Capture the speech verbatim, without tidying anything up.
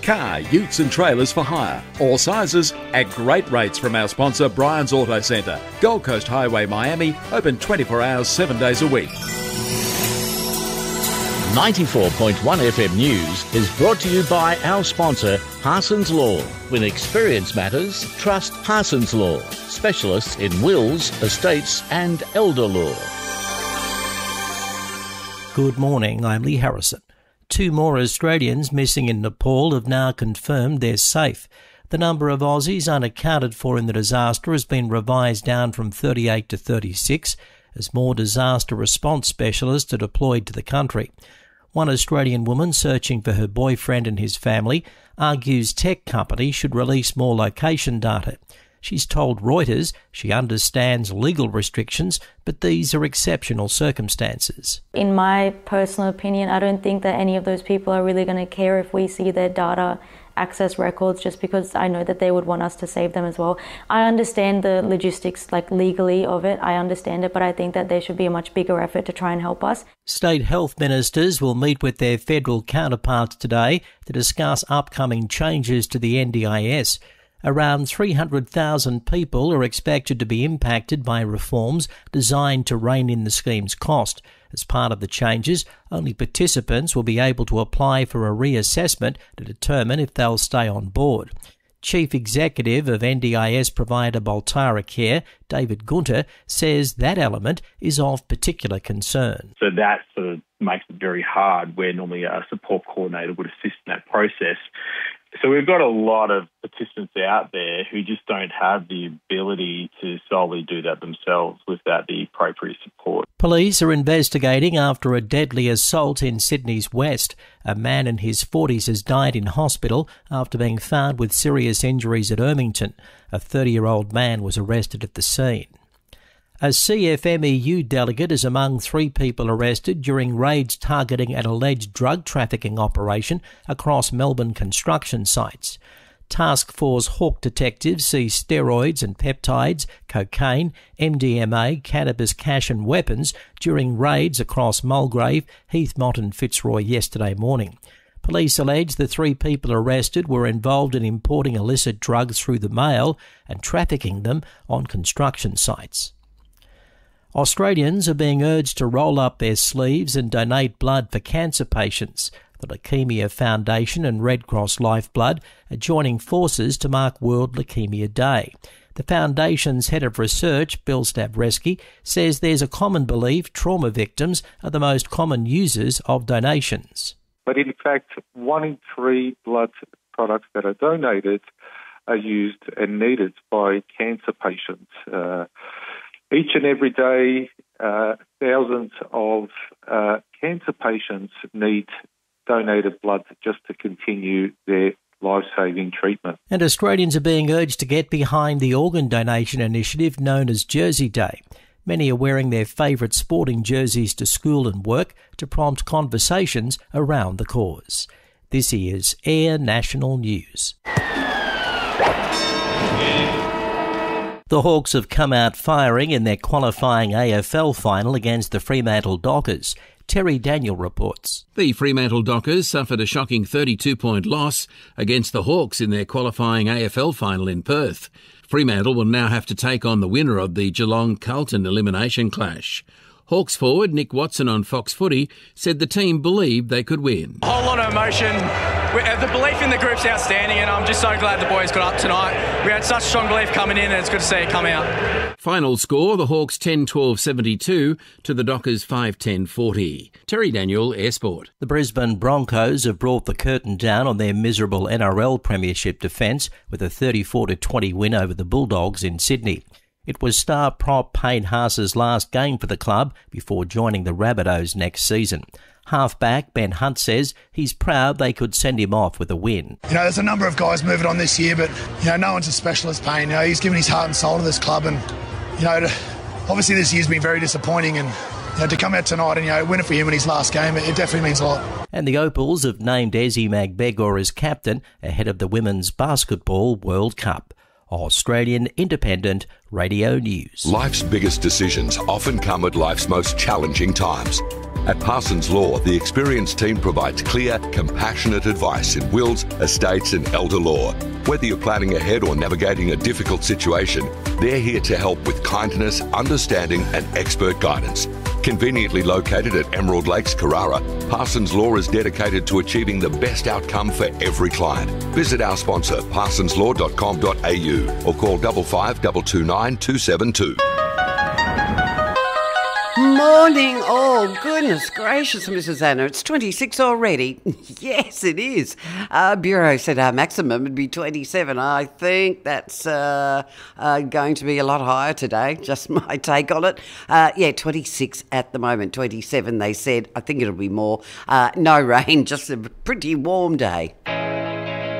Car, utes and trailers for hire. All sizes at great rates from our sponsor Brian's Auto Centre. Gold Coast Highway, Miami, open twenty-four hours, seven days a week. ninety-four point one F M News is brought to you by our sponsor, Parsons Law. When experience matters, trust Parsons Law, specialists in wills, estates and elder law. Good morning, I'm Lee Harrison. Two more Australians missing in Nepal have now confirmed they're safe. The number of Aussies unaccounted for in the disaster has been revised down from thirty-eight to thirty-six as more disaster response specialists are deployed to the country. One Australian woman searching for her boyfriend and his family argues tech companies should release more location data. She's told Reuters she understands legal restrictions, but these are exceptional circumstances. In my personal opinion, I don't think that any of those people are really going to care if we see their data access records, just because I know that they would want us to save them as well. I understand the logistics, like legally of it, I understand it, but I think that there should be a much bigger effort to try and help us. State health ministers will meet with their federal counterparts today to discuss upcoming changes to the N D I S. Around three hundred thousand people are expected to be impacted by reforms designed to rein in the scheme's cost. As part of the changes, only participants will be able to apply for a reassessment to determine if they'll stay on board. Chief Executive of N D I S provider Baltara Care, David Gunter, says that element is of particular concern. So that sort of makes it very hard where normally a support coordinator would assist in that process. So we've got a lot of participants out there who just don't have the ability to solely do that themselves without the appropriate support. Police are investigating after a deadly assault in Sydney's west. A man in his forties has died in hospital after being found with serious injuries at Ermington. A thirty-year-old man was arrested at the scene. A C F M E U delegate is among three people arrested during raids targeting an alleged drug trafficking operation across Melbourne construction sites. Task Force Hawk detectives seized steroids and peptides, cocaine, M D M A, cannabis cash and weapons during raids across Mulgrave, Heathmont and Fitzroy yesterday morning. Police allege the three people arrested were involved in importing illicit drugs through the mail and trafficking them on construction sites. Australians are being urged to roll up their sleeves and donate blood for cancer patients. The Leukaemia Foundation and Red Cross Lifeblood are joining forces to mark World Leukaemia Day. The Foundation's head of research, Bill Stavreski, says there's a common belief trauma victims are the most common users of donations. But in fact, one in three blood products that are donated are used and needed by cancer patients. Uh, Each and every day, uh, thousands of uh, cancer patients need donated blood just to continue their life-saving treatment. And Australians are being urged to get behind the organ donation initiative known as Jersey Day. Many are wearing their favourite sporting jerseys to school and work to prompt conversations around the cause. This is Air National News. The Hawks have come out firing in their qualifying A F L final against the Fremantle Dockers. Terry Daniel reports. The Fremantle Dockers suffered a shocking thirty-two point loss against the Hawks in their qualifying A F L final in Perth. Fremantle will now have to take on the winner of the Geelong-Carlton elimination clash. Hawks forward Nick Watson on Fox Footy said the team believed they could win. A whole lot of emotion. The belief in the group's outstanding, and I'm just so glad the boys got up tonight. We had such strong belief coming in, and it's good to see it come out. Final score, the Hawks ten twelve seventy-two to the Dockers five ten forty. Terry Daniel, Air Sport. The Brisbane Broncos have brought the curtain down on their miserable N R L premiership defence with a thirty-four to twenty win over the Bulldogs in Sydney. It was star prop Payne Haas's last game for the club before joining the Rabbitohs next season. Halfback Ben Hunt says he's proud they could send him off with a win. You know, there's a number of guys moving on this year, but, you know, no one's as special as Payne. You know, he's given his heart and soul to this club, and, you know, to, obviously this year's been very disappointing, and, you know, to come out tonight and, you know, win it for him in his last game, it, it definitely means a lot. And the Opals have named Ezi Magbegor as captain ahead of the Women's Basketball World Cup. Australian Independent Radio News. Life's biggest decisions often come at life's most challenging times. At Parsons Law, the experienced team provides clear, compassionate advice in wills, estates and elder law. Whether you're planning ahead or navigating a difficult situation, they're here to help with kindness, understanding and expert guidance. Conveniently located at Emerald Lakes, Carrara, Parsons Law is dedicated to achieving the best outcome for every client. Visit our sponsor, parsons law dot com dot a u or call five five two two nine two seven two. Morning. Oh, goodness gracious, Missus Anna. It's twenty-six already. Yes, it is. Uh, Bureau said our maximum would be twenty-seven. I think that's uh, uh, going to be a lot higher today. Just my take on it. Uh, yeah, twenty-six at the moment. twenty-seven, they said. I think it'll be more. Uh, no rain, just a pretty warm day.